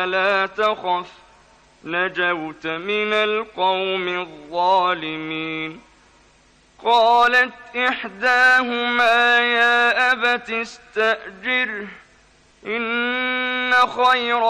لا تخف نجوت من القوم الظالمين. قالت إحداهما يا أبت استأجره إن خير